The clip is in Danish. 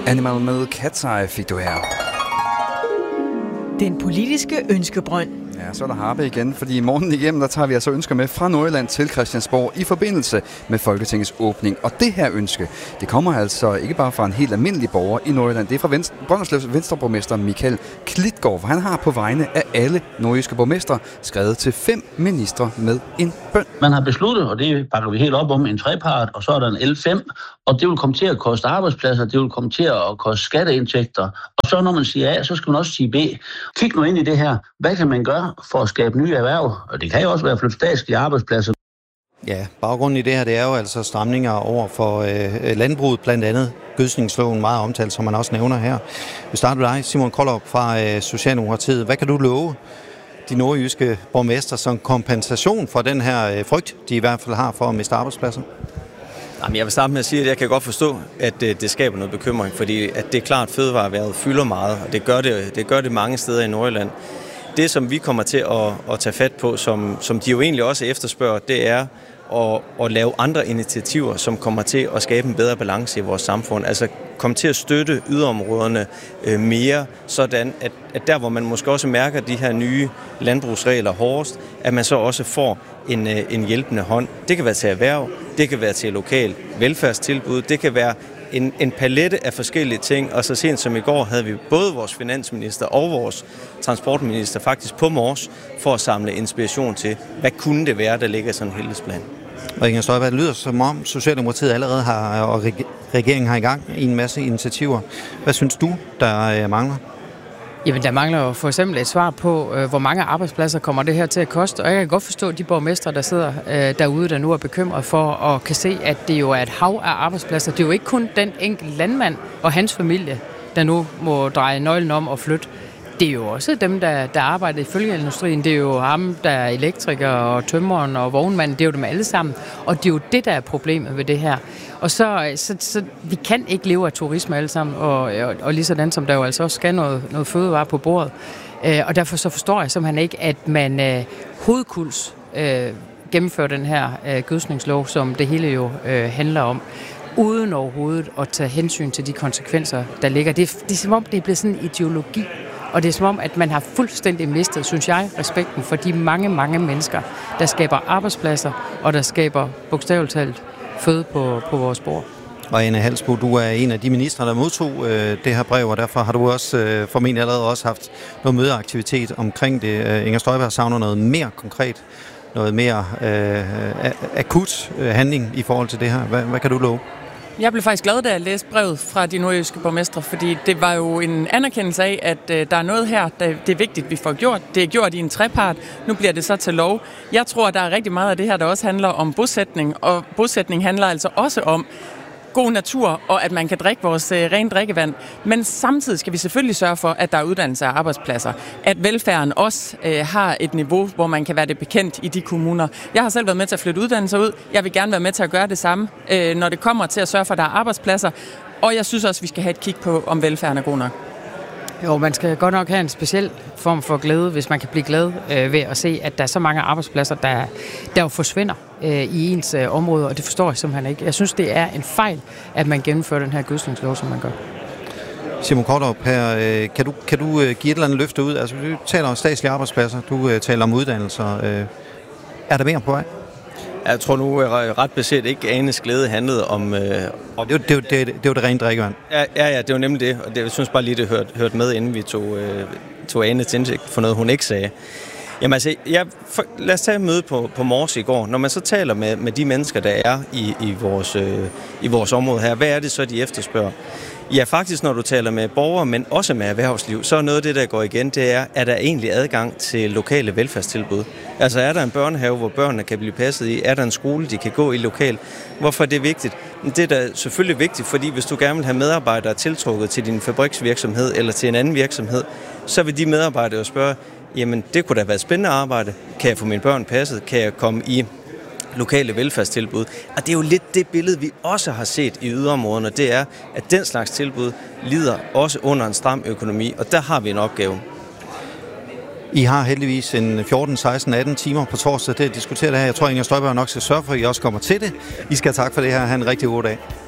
Animal med Cat's Eye fik du her. Den politiske ønskebrønd. Ja, så er der harpe igen, fordi i morgen igennem, der tager vi altså ønsker med fra Nordjylland til Christiansborg i forbindelse med Folketingets åbning. Og det her ønske, det kommer altså ikke bare fra en helt almindelig borger i Nordjylland, det er fra Brønderslevs venstreborgmester Michael Klitgaard, for han har på vegne af alle nordjyske borgmestre skrevet til 5 ministre med en bøn. Man har besluttet, og det bakker vi helt op om, en trepart, og så er der en L5, og det vil komme til at koste arbejdspladser, det vil komme til at koste skatteindtægter. Og så når man siger A, så skal man også sige B. Kig nu ind i det her. Hvad kan man gøre for at skabe nye erhverv? Og det kan jo også være at flytte statslige arbejdspladser. Ja, baggrunden i det her, det er jo altså stramninger over for landbruget, blandt andet gødsningsloven, meget omtalt, som man også nævner her. Vi starter med dig, Simon Kollerup fra Socialdemokratiet. Hvad kan du love de nordjyske borgmestre som kompensation for den her frygt, de i hvert fald har for at miste arbejdspladser? Jamen, jeg vil starte med at sige, at jeg kan godt forstå, at det skaber noget bekymring, fordi at det er klart, at fødevareerhvervet fylder meget, og det gør det mange steder i Nordjylland. Det, som vi kommer til at tage fat på, som de jo egentlig også efterspørger, det er at lave andre initiativer, som kommer til at skabe en bedre balance i vores samfund. Altså komme til at støtte yderområderne mere, sådan at der, hvor man måske også mærker de her nye landbrugsregler hårdest, at man så også får en hjælpende hånd. Det kan være til erhverv, det kan være til lokal velfærdstilbud, det kan være en palette af forskellige ting, og så sent som i går havde vi både vores finansminister og vores transportminister faktisk på Mors for at samle inspiration til, hvad kunne det være, der ligger i sådan en helhedsplan. Og Inger Støjberg, det lyder som om Socialdemokratiet allerede har, og regeringen har i gang i en masse initiativer. Hvad synes du, der mangler? Jamen, der mangler for eksempel et svar på, hvor mange arbejdspladser kommer det her til at koste. Og jeg kan godt forstå de borgmestre, der sidder derude, der nu er bekymret for og kan se, at det jo er et hav af arbejdspladser. Det er jo ikke kun den enkelte landmand og hans familie, der nu må dreje nøglen om og flytte. Det er jo også dem, der arbejder i følgeindustrien. Det er jo ham, der er elektriker og tømreren og vognmanden. Det er jo dem alle sammen. Og det er jo det, der er problemet ved det her. Og så vi kan ikke leve af turisme alle sammen. Og lige sådan som der jo altså også skal noget fødevare på bordet. Og derfor så forstår jeg simpelthen ikke, at man hovedkuls gennemfører den her gødsningslov, som det hele jo handler om, uden overhovedet at tage hensyn til de konsekvenser, der ligger. Det er som om, det er blevet sådan en ideologi. Og det er som om, at man har fuldstændig mistet, synes jeg, respekten for de mange, mange mennesker, der skaber arbejdspladser, og der skaber bogstaveligt talt føde på vores bord. Og Anne Halsbo, du er en af de ministre, der modtog det her brev, og derfor har du også formentlig allerede også haft noget mødeaktivitet omkring det. Inger Støjberg savner noget mere konkret, noget mere akut handling i forhold til det her. Hvad kan du love? Jeg blev faktisk glad, da jeg læste brevet fra de nordjyske borgmestre, fordi det var jo en anerkendelse af, at der er noget her, det er vigtigt, vi får gjort. Det er gjort i en trepart. Nu bliver det så til lov. Jeg tror, der er rigtig meget af det her, der også handler om bosætning, og bosætning handler altså også om god natur, og at man kan drikke vores rene drikkevand. Men samtidig skal vi selvfølgelig sørge for, at der er uddannelse og arbejdspladser. At velfærden også har et niveau, hvor man kan være det bekendt i de kommuner. Jeg har selv været med til at flytte uddannelser ud. Jeg vil gerne være med til at gøre det samme, når det kommer til at sørge for, at der er arbejdspladser. Og jeg synes også, vi skal have et kig på, om velfærden er god nok. Jo, man skal godt nok have en speciel form for glæde, hvis man kan blive glad ved at se, at der er så mange arbejdspladser, der jo forsvinder i ens område, og det forstår jeg simpelthen ikke. Jeg synes, det er en fejl, at man gennemfører den her gødsningslov, som man gør. Simon Kollerup her, kan du give et eller andet løfte ud? Altså, du taler om statslige arbejdspladser, du taler om uddannelser. Er der mere på vej? Jeg tror nu ret beset ikke Anes glæde handlede om... Det var det rene drikkevand. Ja, det var nemlig det. Og jeg synes bare lige, det hørte med, inden vi tog Ane til indsigt for noget, hun ikke sagde. Jamen altså, lad os tage et møde på Mors i går. Når man så taler med de mennesker, der er i vores område her, hvad er det så, de efterspørger? Ja, faktisk, når du taler med borgere, men også med erhvervsliv, så er noget af det, der går igen, det er der egentlig adgang til lokale velfærdstilbud? Altså, er der en børnehave, hvor børnene kan blive passet i? Er der en skole, de kan gå i lokalt? Hvorfor er det vigtigt? Det er da selvfølgelig vigtigt, fordi hvis du gerne vil have medarbejdere tiltrukket til din fabriksvirksomhed eller til en anden virksomhed, så vil de medarbejdere jo spørge, jamen, det kunne da være et spændende arbejde. Kan jeg få mine børn passet? Kan jeg komme i lokale velfærdstilbud? Og det er jo lidt det billede, vi også har set i yderområderne, det er, at den slags tilbud lider også under en stram økonomi, og der har vi en opgave. I har heldigvis en 14, 16, 18 timer på torsdag til at diskutere det her. Jeg tror, Inger Støjberg nok skal sørge for, at I også kommer til det. I skal have tak for det her. Ha' en rigtig god dag.